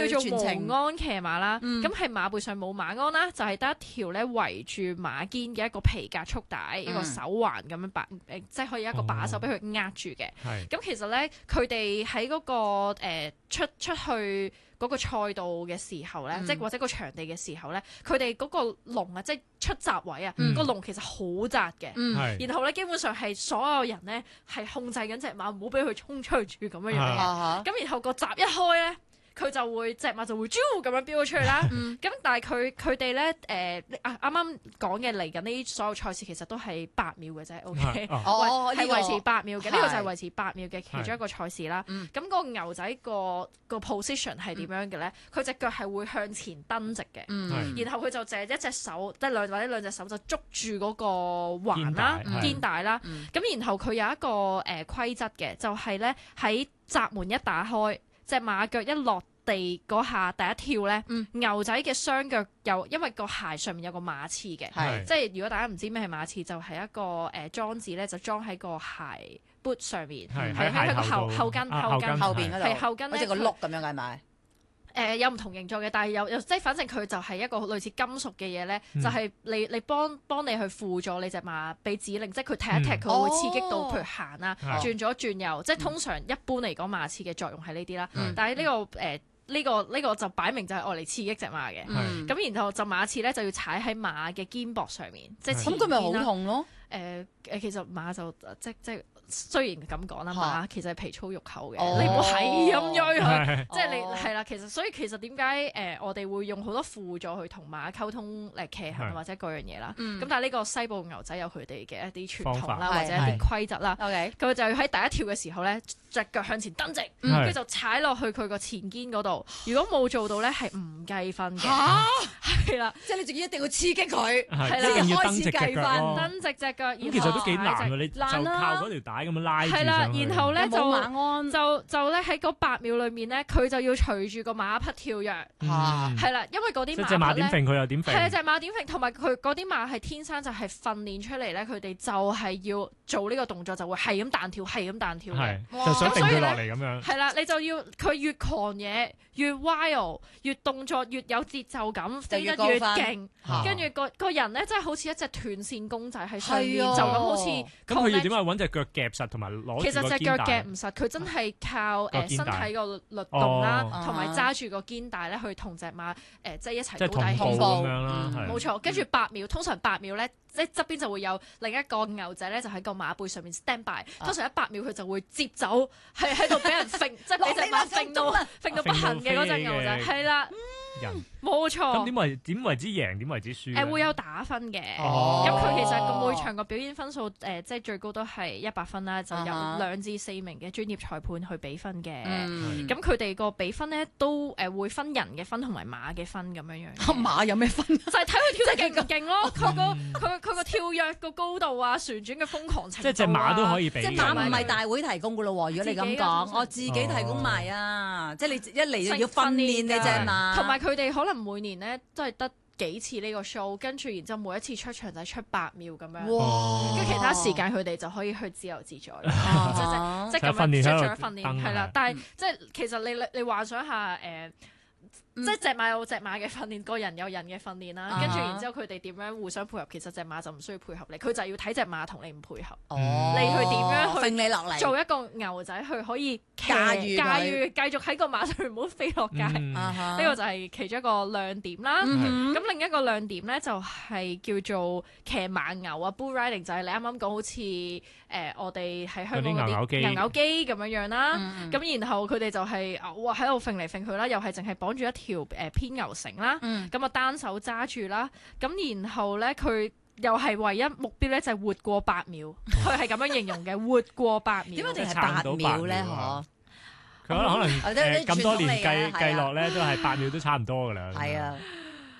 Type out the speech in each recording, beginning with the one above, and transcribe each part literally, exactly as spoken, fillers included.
叫做無鞍騎馬啦。咁係、嗯、馬背上冇馬鞍啦，就係、是、得一條咧圍住馬肩嘅一個皮革束帶，嗯、一個手環咁樣把，誒即係可以一個把手俾佢握住嘅。咁、哦、其實咧，佢哋喺嗰個、呃、出出去嗰個賽道嘅時候咧，嗯、即係或者個場地嘅時候咧，佢哋嗰個籠啊，即係出閘位啊，嗯、個籠其實好窄嘅。嗯、然後咧，基本上係所有人咧係控制緊隻馬，唔好俾佢衝出去住咁樣樣嘅。咁、啊、然後個閘一開咧，佢就會隻馬就會啾咁樣飆咗出去啦。咁、嗯、但係佢佢哋咧誒啊啱啱講嘅嚟緊呢啲所有賽事其實都係八秒嘅啫。O K，係維持八秒嘅，呢個就係維持八秒嘅其中一個賽事啦。咁是個牛仔個個 position 係點樣嘅咧？佢隻腳係會向前蹬直嘅，嗯、然後佢就淨係一隻手，即係兩或者兩隻手就捉住嗰個環啦、肩帶啦。咁、嗯、然後佢有一個誒、呃、規則嘅，就係咧喺閘門一打開，隻馬腳一落地嗰下第一跳咧，嗯、牛仔嘅雙腳有因為個鞋上面有個馬刺嘅，是即係如果大家唔知咩係馬刺，就係、是、一個誒、呃、裝置咧，就裝喺個鞋 boot 上面，係喺個後後跟後跟後邊嗰度，係後跟咧，好似個碌咁樣嘅係咪？誒、呃、有唔同形狀嘅，但係有有即係反正佢就係一個類似金屬嘅嘢咧，嗯、就係你你幫幫你去輔助你隻馬俾指令，即係佢踢一踢佢、嗯、會刺激到，譬如行啊、哦、轉左轉右，即係通常一般嚟講馬刺嘅作用係呢啲啦。嗯、但係呢、呢個誒。呃呢、這個呢、這個就擺明就係愛嚟刺激隻馬嘅，咁、嗯、然後就馬刺咧就要踩喺馬嘅肩膊上面，即係咁佢咪好痛咯？誒誒、呃，其實馬就即即雖然咁講啦，馬、哦、其實係皮粗肉厚嘅，哦、你唔好係咁喐佢，即係你係啦。其實所以其實點解誒我哋會用好多輔助去同馬溝通嚟騎行或者嗰樣嘢啦？咁、嗯、但係呢個西部牛仔有佢哋嘅一啲傳統啦，法或者一啲規則啦。佢、okay. 就要喺第一跳嘅時候咧，隻腳向前蹬直，跟住、嗯、就踩落去佢個前肩嗰度。如果冇做到咧，係唔計分嘅。嚇，係啦，即係你仲要一定要刺激佢，係啦，開始計分，蹬直隻腳。咁其實都幾難㗎，你就靠嗰條帶咁樣拉住上去。係啦，然後咧就就就咧喺嗰八秒裏面咧，佢就要隨住個馬匹跳躍。係啦，因為嗰啲馬隻馬點揈佢又點揈。係啊，隻馬點揈，同埋佢嗰啲馬係天生就係訓練出嚟咧，佢哋就係要做呢個動作，就會係咁彈跳，係咁彈跳嘅。就想定佢落嚟咁樣。係啦，你就要佢越狂野。越 wild 越動作越有節奏感，飛得越勁，跟住個個人咧真係好似一隻斷線公仔喺上面，就咁好似。咁佢要點解揾隻腳夾實同埋攞？其實隻腳夾唔實，佢真係靠誒身體個律動啦，同埋揸住個肩帶咧去同隻馬誒即係一齊倒底起步咁樣啦。冇錯，跟住八秒，通常八秒咧，即係側邊就會有另一個牛仔咧，就喺個馬背上面 stand by。通常一八秒佢就會接走，係喺度俾人揈，即係俾隻馬揈到揈到不行嘅嗰隻牛仔，係啦，冇錯。咁點為點為之贏？點為之輸？誒會有打分嘅。咁佢其實個每場個表演分數誒，即係最高都係一百分啦，就有兩至四名嘅專業裁判去俾分嘅。咁佢哋個比分咧都誒會分人嘅分同埋馬嘅分咁樣樣。馬有咩分？就係睇佢跳得勁唔勁咯。佢個佢佢個跳躍個高度啊，旋轉嘅瘋狂程度啊。即係隻馬都可以比。即係馬唔係大會提供噶咯喎。如果你咁講，我自己提供埋啊。即係你一嚟就要訓練你隻馬。同埋佢哋可能每年咧都係得幾次呢個 show， 跟住然之後每一次出場就係出八秒咁樣，哇！跟住其他時間佢哋就可以去自由自在，哇即係即係咁樣出咗訓練係啦。但係即係其實你你你幻想下誒。呃嗯、即係隻馬有隻馬嘅訓練，個人有人嘅訓練啦，跟住、啊、然之後佢哋點樣互相配合，其實隻馬就唔需要配合你，佢就係要睇隻馬同你唔配合，哦、你去點樣去你落嚟做一個牛仔去可以駕馭駕馭繼續喺個馬上面唔好飛落街，呢、嗯、個就係其中一個亮點啦。咁、嗯、哼另一個亮點咧就係叫做騎馬牛啊 ，bull riding 就係你啱啱講好似誒、呃、我哋喺香港嗰啲牛牛機咁樣樣啦，咁、嗯、然後佢哋就係、是、哇喺度揈嚟揈去啦，又係淨係綁住一條誒偏牛繩啦，咁啊、嗯、單手揸住啦，咁然後咧佢又係唯一目標咧就係活過八秒，佢係咁樣形容嘅，活過八秒。點解淨係八秒咧？嗬？佢可能可能誒咁多年計計落咧，都係八秒都差唔多噶啦。係啊。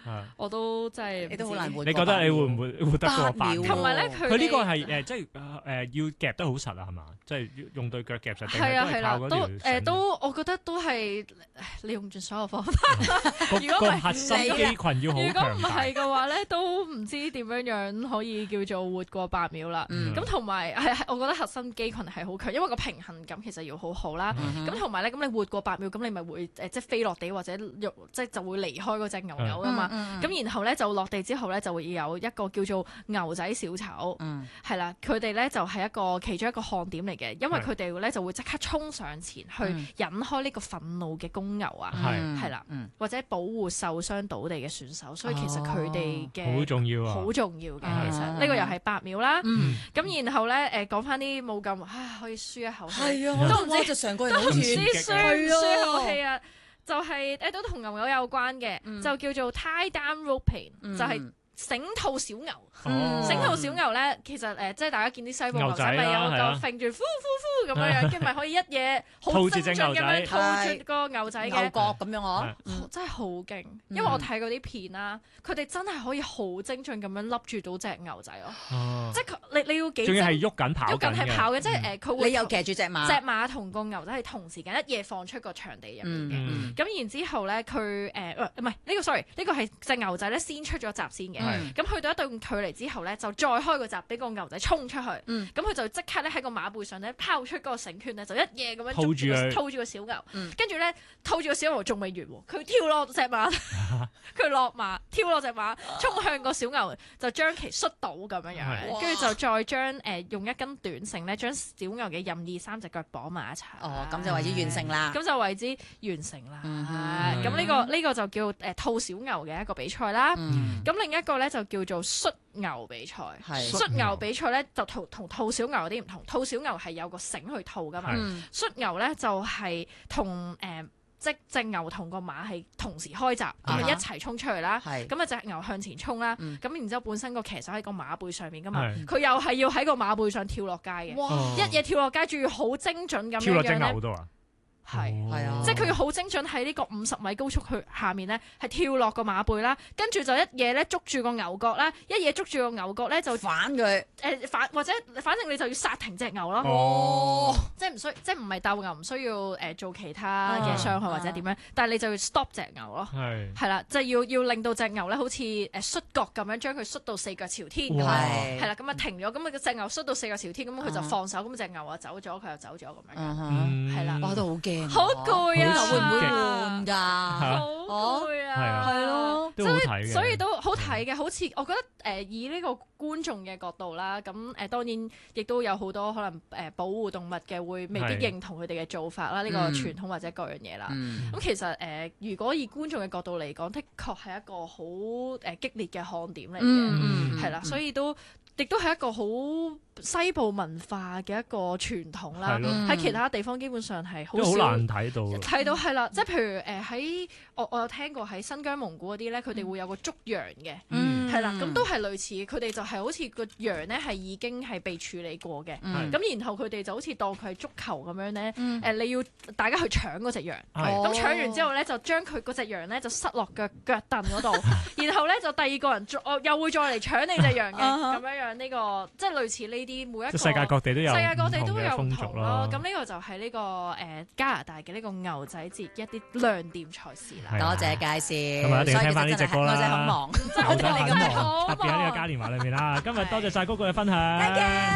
我都真係你都好難活。 你覺得你會唔會活得過八秒？ 同埋咧，佢佢呢個係誒即係誒要夾得好實啊，係嘛？即係用對腳夾實。 係啊係啦，都誒都我覺得都係你用盡所有方法。如果個核心肌群要好強大。 如果唔係嘅話咧，都唔知點樣樣可以叫做活過八秒啦。咁同埋係我覺得核心肌群係好強，因為個平衡感其實要好好啦。咁同埋咧，咁你活過八秒，咁你咪會誒即係飛落地或者即係就會離開嗰隻牛牛噶嘛。咁然後咧就落地之後咧就會有一個叫做牛仔小丑，係啦，佢哋咧就係一個其中一個看點嚟嘅，因為佢哋咧就會即刻衝上前去引開呢個憤怒嘅公牛啊，係啦，或者保護受傷倒地嘅選手，所以其實佢哋嘅好重要啊， 好重要嘅。其實呢個又係八秒啦。咁然後咧誒講翻啲冇咁唉可以舒一口氣，係啊，都唔知就成個人好似舒舒一口氣啊！就係誒都同牛牛有關嘅，就叫做 tie down roping，就係繩套小牛。繩套小牛咧，其實誒即係大家見啲西部牛仔咪有個揈住呼呼呼咁樣樣，跟住咪可以一嘢好精準咁樣套住個牛仔嘅牛角咁樣呵， 真係好勁！因為我睇嗰啲片啦，佢哋真係可以好精準咁樣笠住到隻牛仔咯，即係你你要幾仲要係喐緊跑緊嘅，喐緊係跑嘅，即係誒佢會你又騎住隻馬， 隻馬同個牛仔係同時間一嘢放出個場地入面嘅，咁然之後咧佢誒唔係呢個 sorry 呢個係隻牛仔咧先出咗閘先嘅，咁去到一段距離之後咧就再開個閘俾個牛仔衝出去，咁佢就即刻咧喺個馬背上咧拋出嗰個繩圈咧，就一嘢咁樣套住套住個小牛，跟住咧套住個小牛仲未完喎，佢跳落隻馬，佢落馬跳落隻馬，衝向個小牛就將其摔倒咁樣樣，跟住就再將誒用一根短繩咧將小牛嘅任意三隻腳綁埋一齊。 哦，咁就為之完成啦。 咁就為之完成啦。咁呢個呢個就叫誒套小牛嘅一個比賽啦。咁另一個咧就叫做摔牛比賽。摔牛比賽咧就同同套小牛有啲唔同，套小牛係有個繩去套噶嘛。摔牛咧就係同誒即隻牛同個馬係同時開閘，咁一齊衝出去啦。咁啊隻牛向前衝啦。咁然之後本身個騎手喺個馬背上面噶嘛，佢又係要喺個馬背上跳落街嘅。一嘢跳落街，仲要好精準咁樣樣咧。 跳落隻牛度啊！ 係，係啊，即係佢要好精準喺呢個五十米高速去下面咧，係跳落個馬背啦，跟住就一嘢咧捉住個牛角啦，一嘢捉住個牛角咧就反佢， 誒反或者反正你就要剎停隻牛咯， 哦， 即係唔需即係唔係鬥牛，唔需要誒做其他嘅傷害或者點樣，但係你就要 stop 隻牛咯，係係啦，即係要要令到隻牛咧好似誒摔角咁樣將佢摔到四腳朝天咁樣，係啦，咁啊停咗，咁啊隻牛摔到四腳朝天，咁佢就放手，咁隻牛啊走咗，佢又走咗咁樣，係啦， 我都好驚。 好攰啊！ 會唔會悶㗎？ 好攰啊！ 係咯， 都好睇嘅。 所以都好睇嘅，好似我覺得誒以呢個觀眾嘅角度啦，咁誒當然亦都有好多可能誒保護動物嘅會未必認同佢哋嘅做法啦，呢個傳統或者各樣嘢啦。咁其實誒，如果以觀眾嘅角度嚟講，的確係一個好誒激烈嘅看點嚟嘅，係啦，所以都亦都係一個好西部文化嘅一個傳統啦，喺其他地方基本上係好少難睇到。 睇到係啦，即係譬如誒喺我我有聽過喺新疆蒙古嗰啲咧，佢哋會有個捉羊嘅，係啦，咁都係類似，佢哋就係好似個羊咧係已經係被處理過嘅，咁然後佢哋就好似當佢係足球咁樣咧，誒你要大家去搶嗰隻羊，咁搶完之後咧就將佢嗰隻羊咧就塞落腳腳凳嗰度，然後咧就第二個人再又會再嚟搶你隻羊嘅，咁樣樣呢個即係類似呢啲每一個世界各地都有世界各地都有唔同咯。咁呢咯。 個就係呢個誒加拿大嘅呢個牛仔節一啲亮點賽事啦。 多謝介紹， 咁啊一定要聽翻呢隻歌啦。 我真係好忙， 真係好忙， 特別喺呢個嘉年華裏面啦。今日多謝晒嗰個嘅分享。